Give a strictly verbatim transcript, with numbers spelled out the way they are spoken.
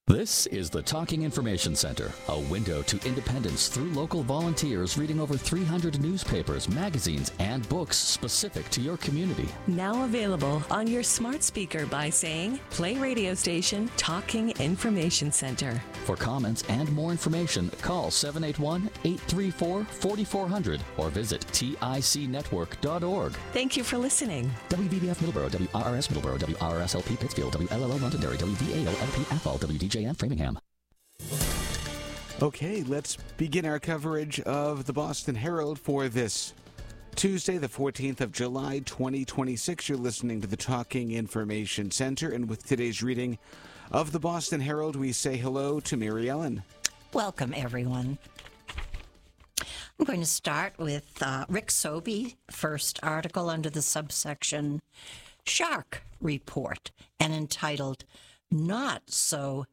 This is the Talking Information Center, a window to independence through local volunteers reading over three hundred newspapers, magazines, and books specific to your community. Now available on your smart speaker by saying, play radio station Talking Information Center. For comments and more information, call seven eight one, eight three four, four four zero zero or visit tic network dot org. Thank you for listening. W V B F Middleborough, W R R S Middleborough, W R R S L P Pittsfield, W L L O Londonderry, W V A O L P Athol, W D J N Framingham. Okay, let's begin our coverage of the Boston Herald for this Tuesday, the fourteenth of July, twenty twenty-six. You're listening to the Talking Information Center, and with today's reading of the Boston Herald, we say hello to Mary Ellen. Welcome, everyone. I'm going to start with uh, Rick Sobey, first article under the subsection Shark Report, and entitled Not So